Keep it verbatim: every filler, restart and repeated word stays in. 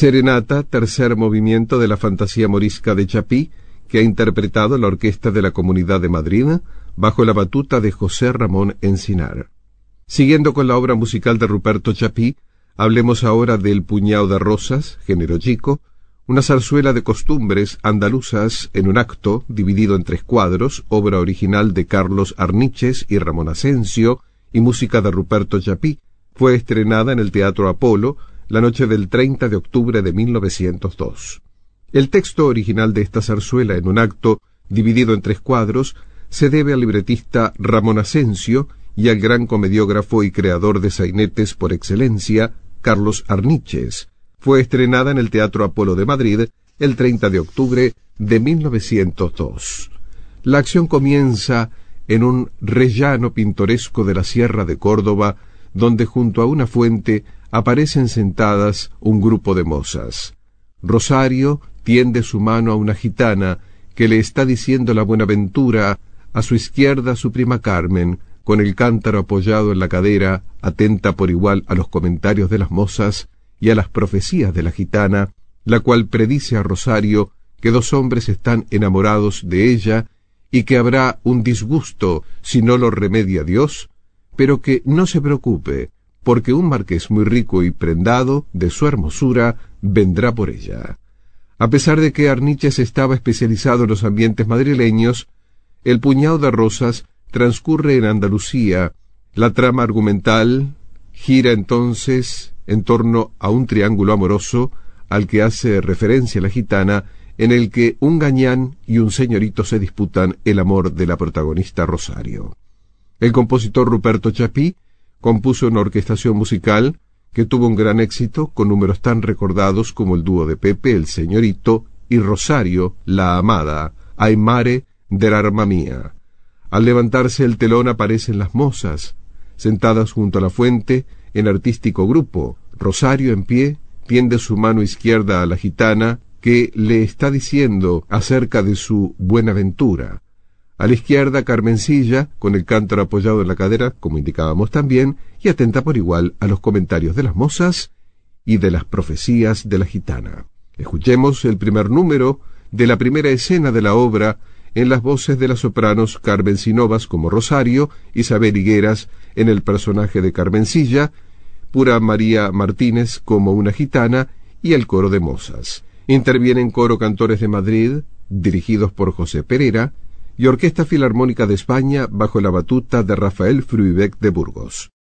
Serenata, tercer movimiento de la fantasía morisca de Chapí, que ha interpretado la Orquesta de la Comunidad de Madrid, bajo la batuta de José Ramón Encinar. Siguiendo con la obra musical de Ruperto Chapí, hablemos ahora del Puñado de Rosas, género chico, una zarzuela de costumbres andaluzas en un acto dividido en tres cuadros, obra original de Carlos Arniches y Ramón Asensio, y música de Ruperto Chapí. Fue estrenada en el Teatro Apolo la noche del treinta de octubre de mil novecientos dos. El texto original de esta zarzuela en un acto dividido en tres cuadros se debe al libretista Ramón Asensio y al gran comediógrafo y creador de sainetes por excelencia, Carlos Arniches. Fue estrenada en el Teatro Apolo de Madrid el treinta de octubre de mil novecientos dos. La acción comienza en un rellano pintoresco de la Sierra de Córdoba, donde junto a una fuente aparecen sentadas un grupo de mozas. Rosario tiende su mano a una gitana que le está diciendo la buenaventura, a su izquierda su prima Carmen, con el cántaro apoyado en la cadera, atenta por igual a los comentarios de las mozas y a las profecías de la gitana, la cual predice a Rosario que dos hombres están enamorados de ella y que habrá un disgusto si no lo remedia Dios, pero que no se preocupe, porque un marqués muy rico y prendado de su hermosura vendrá por ella. A pesar de que Arniches estaba especializado en los ambientes madrileños, El Puñado de Rosas transcurre en Andalucía. La trama argumental gira entonces en torno a un triángulo amoroso al que hace referencia la gitana, en el que un gañán y un señorito se disputan el amor de la protagonista Rosario. El compositor Ruperto Chapí compuso una orquestación musical que tuvo un gran éxito, con números tan recordados como el dúo de Pepe, el señorito, y Rosario, la amada, Ay mare dell'arma mía. Al levantarse el telón aparecen las mozas, sentadas junto a la fuente, en artístico grupo. Rosario, en pie, tiende su mano izquierda a la gitana, que le está diciendo acerca de su buenaventura. A la izquierda, Carmencilla, con el cántaro apoyado en la cadera, como indicábamos también, y atenta por igual a los comentarios de las mozas y de las profecías de la gitana. Escuchemos el primer número de la primera escena de la obra, en las voces de las sopranos Carmen Sinovas como Rosario, Isabel Higueras en el personaje de Carmencilla, Pura María Martínez como una gitana, y el coro de mozas. Intervienen Coro Cantores de Madrid, dirigidos por José Pereira, y Orquesta Filarmónica de España bajo la batuta de Rafael Fruibec de Burgos.